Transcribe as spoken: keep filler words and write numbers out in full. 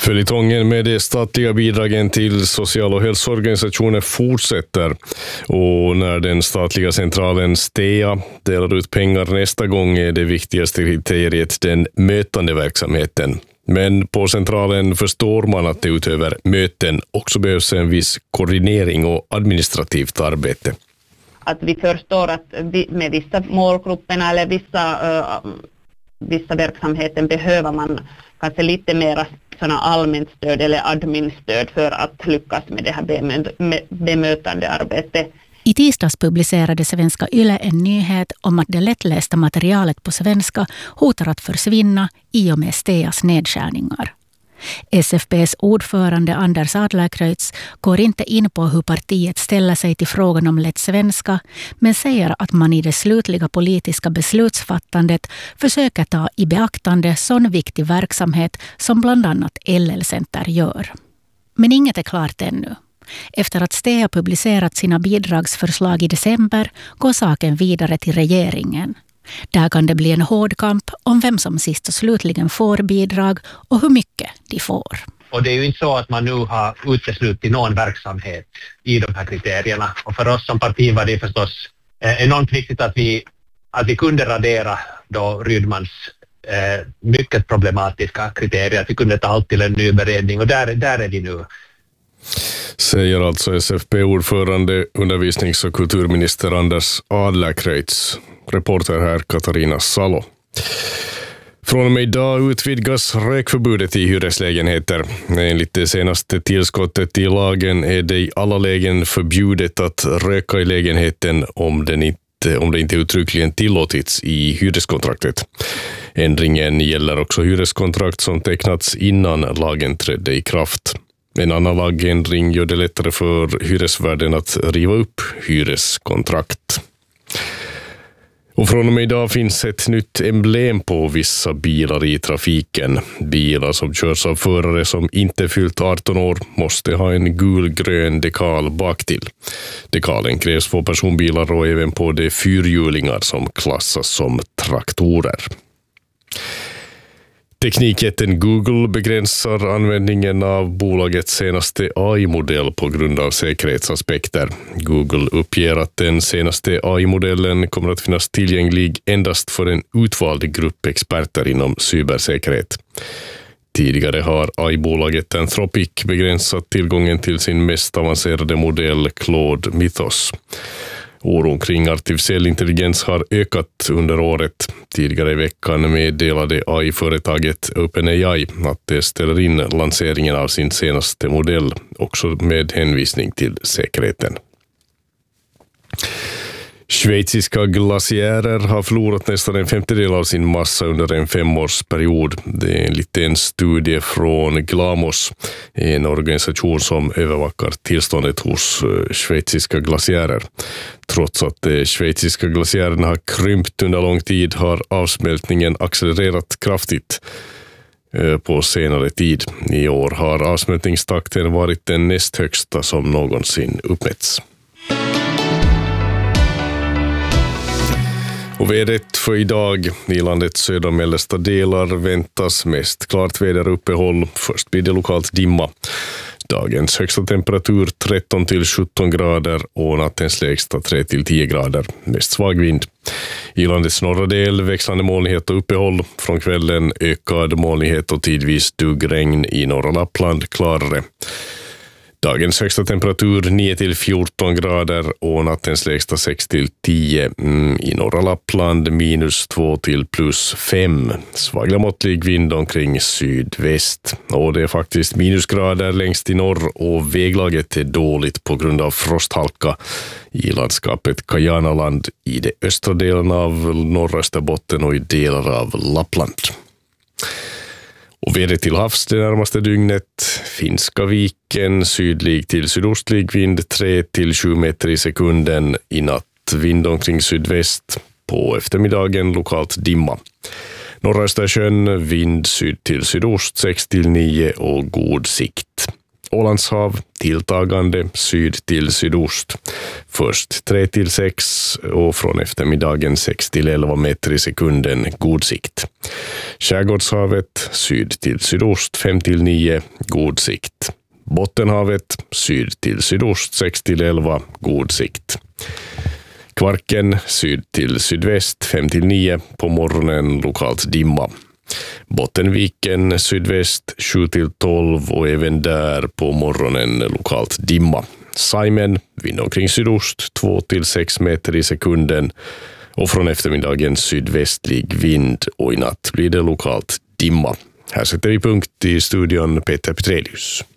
Följetongen med de statliga bidragen till social- och hälsoorganisationer fortsätter, och när den statliga centralen Stea delar ut pengar nästa gång är det viktigaste kriteriet den mötande verksamheten. Men på centralen förstår man att det utöver möten också behövs en viss koordinering och administrativt arbete. Att vi förstår att vi, med vissa målgrupperna eller vissa, uh, vissa verksamheter behöver man kanske lite mer såna allmänt stöd eller adminstöd för att lyckas med det här bemö- bemötande arbetet. I tisdags publicerade Svenska Yle en nyhet om att det lättlästa materialet på svenska hotar att försvinna i och med Steas nedskärningar. S F P:s ordförande Anders Adlercreutz går inte in på hur partiet ställer sig till frågan om lätt svenska, men säger att man i det slutliga politiska beslutsfattandet försöker ta i beaktande sån viktig verksamhet som bland annat L L-center gör. Men inget är klart ännu. Efter att Stea publicerat sina bidragsförslag i december går saken vidare till regeringen. Där kan det bli en hård kamp om vem som sist och slutligen får bidrag och hur mycket de får. Och det är ju inte så att man nu har uteslutit någon verksamhet i de här kriterierna. Och för oss som parti var det förstås enormt viktigt att vi, att vi kunde radera då Rydmans eh, mycket problematiska kriterier. Att vi kunde ta allt till en ny beredning, och där, där är vi nu. Säger alltså S F P-ordförande, undervisnings- och kulturminister Anders Adlercreutz. Reporter här Katarina Salo. Från och med idag utvidgas rökförbudet i hyreslägenheter. Enligt det senaste tillskottet i lagen är det i alla lägen förbjudet att röka i lägenheten om, den inte, om det inte uttryckligen tillåtits i hyreskontraktet. Ändringen gäller också hyreskontrakt som tecknats innan lagen trädde i kraft. En annan lagändring gör det lättare för hyresvärden att riva upp hyreskontrakt. Och från och med idag finns ett nytt emblem på vissa bilar i trafiken. Bilar som körs av förare som inte fyllt arton år måste ha en gulgrön dekal baktill. Dekalen krävs på personbilar och även på de fyrhjulingar som klassas som traktorer. Teknikjätten Google begränsar användningen av bolagets senaste A I-modell på grund av säkerhetsaspekter. Google uppger att den senaste A I-modellen kommer att finnas tillgänglig endast för en utvald grupp experter inom cybersäkerhet. Tidigare har A I-bolaget Anthropic begränsat tillgången till sin mest avancerade modell Claude Mythos. Oron kring artificiell intelligens har ökat under året. Tidigare i veckan meddelade A I-företaget OpenAI att det ställer in lanseringen av sin senaste modell, också med hänvisning till säkerheten. Schweiziska glaciärer har förlorat nästan en femtedel av sin massa under en femårsperiod. Det är enligt en studie från Glamos, en organisation som övervakar tillståndet hos schweiziska glaciärer. Trots att de schweiziska glaciärerna har krympt under lång tid har avsmältningen accelererat kraftigt på senare tid. I år har avsmältningstakten varit den näst högsta som någonsin uppmätts. Och vädret för idag i landets södra och mellersta delar väntas mest klart väderuppehåll. Först blir det lokalt dimma. Dagens högsta temperatur tretton till sjutton grader och nattens lägsta tre till tio grader. Mest svag vind. I landets norra del växlande molnighet och uppehåll. Från kvällen ökad molnighet och tidvis duggregn i norra Lappland klarare. Dagens högsta temperatur nio till fjorton grader och nattens lägsta sex till tio. Mm, i norra Lappland minus två till plus fem. Svagla måttlig vind omkring sydväst. Och det är faktiskt minusgrader längst i norr och väglaget är dåligt på grund av frosthalka i landskapet Kajanaland i de östra delen av norra Österbotten och i delar av Lappland. Och vädret till havs det närmaste dygnet. Finska viken, sydlig till sydostlig vind tre till sju meter i sekunden. I natt vind omkring sydväst. På eftermiddagen lokalt dimma. Norra Östersjön vind syd till sydost sex till nio och god sikt. Ålandshav tilltagande syd till sydost. Först tre till sex och från eftermiddagen sex till elva meter i sekunden god sikt. Skärgårdshavet syd till sydost fem till nio god sikt. Bottenhavet syd till sydost sex till elva god sikt. Kvarken syd till sydväst fem till nio på morgonen lokalt dimma. Bottenviken sydväst sju till tolv och även där på morgonen lokalt dimma. Saimen vind omkring sydost två till sex meter i sekunden och från eftermiddagen sydvästlig vind och i natt blir det lokalt dimma. Här sätter vi punkt i studion Peter Petrelius.